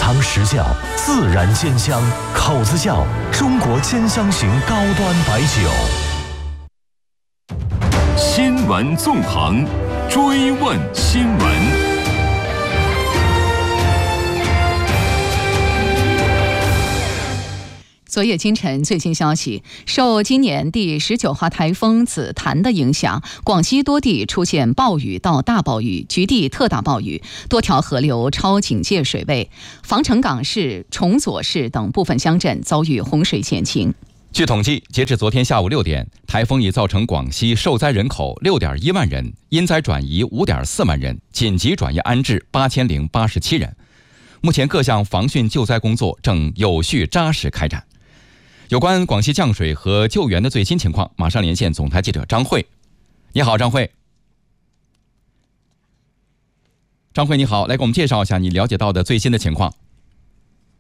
堂实窖，自然煎香，口子窖，中国煎香型高端白酒。 新闻纵横，追问新闻。 昨夜今晨最新消息，受今年第19号台风紫檀的影响，广西多地出现暴雨到大暴雨，局地特大暴雨，多条河流超警戒水位，防城港市、崇左市等部分乡镇遭遇洪水险情。 据统计，截至昨天下午6点，台风已造成广西受灾人口6.1万人，因灾转移5.4万人，紧急转移安置8087人。目前各项防汛救灾工作正有序扎实开展。有关广西降水和救援的最新情况，马上连线总台记者张慧。你好，张慧。张慧你好，来给我们介绍一下你了解到的最新的情况。